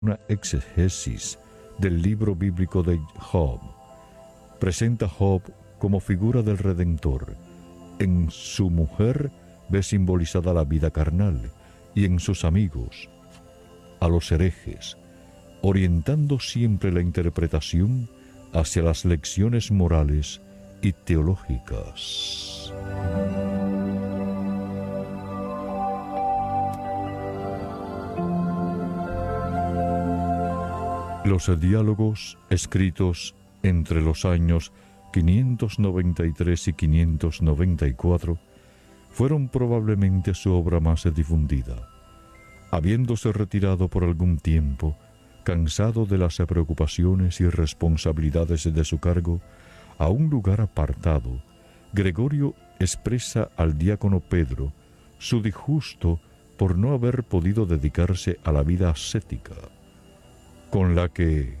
una exégesis del libro bíblico de Job. Presenta a Job como figura del Redentor. En su mujer ve simbolizada la vida carnal y en sus amigos a los herejes, orientando siempre la interpretación hacia las lecciones morales y teológicas. Los diálogos escritos entre los años 593 y 594 fueron probablemente su obra más difundida. Habiéndose retirado por algún tiempo, cansado de las preocupaciones y responsabilidades de su cargo, a un lugar apartado, Gregorio expresa al diácono Pedro su disgusto por no haber podido dedicarse a la vida ascética, con la que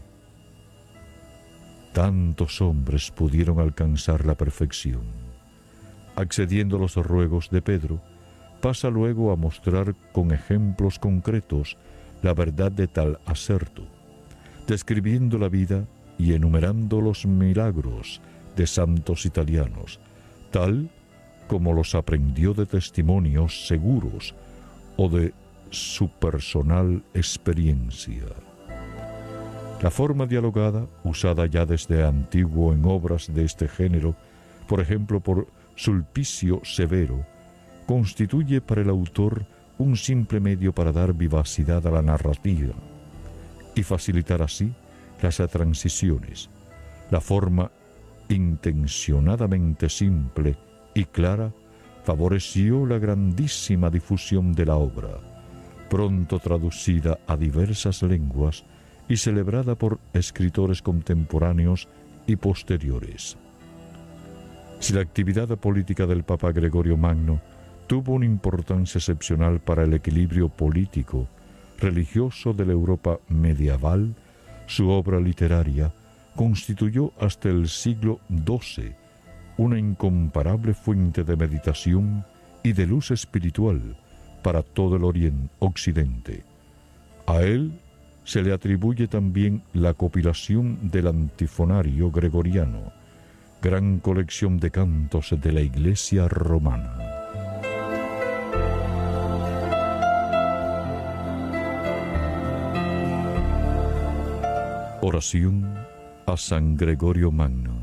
tantos hombres pudieron alcanzar la perfección. Accediendo a los ruegos de Pedro, pasa luego a mostrar con ejemplos concretos la verdad de tal aserto, describiendo la vida y enumerando los milagros de santos italianos, tal como los aprendió de testimonios seguros o de su personal experiencia. La forma dialogada, usada ya desde antiguo en obras de este género, por ejemplo por Sulpicio Severo, constituye para el autor un simple medio para dar vivacidad a la narrativa y facilitar así las transiciones. La forma intencionadamente simple y clara favoreció la grandísima difusión de la obra, pronto traducida a diversas lenguas y celebrada por escritores contemporáneos y posteriores. Si la actividad política del Papa Gregorio Magno tuvo una importancia excepcional para el equilibrio político, religioso de la Europa medieval, su obra literaria constituyó hasta el siglo XII una incomparable fuente de meditación y de luz espiritual para todo el Occidente. A él se le atribuye también la compilación del Antifonario Gregoriano, gran colección de cantos de la Iglesia romana. Oración a San Gregorio Magno.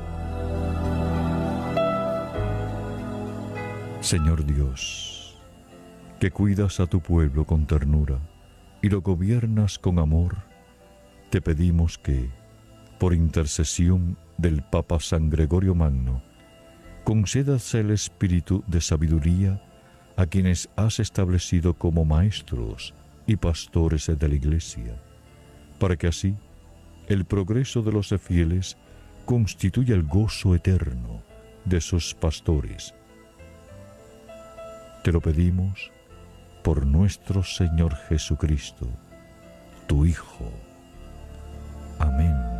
Señor Dios, que cuidas a tu pueblo con ternura y lo gobiernas con amor, te pedimos que, por intercesión del Papa San Gregorio Magno, concedas el espíritu de sabiduría a quienes has establecido como maestros y pastores de la Iglesia, para que así el progreso de los fieles constituya el gozo eterno de sus pastores. Te lo pedimos por nuestro Señor Jesucristo, tu Hijo. Amén.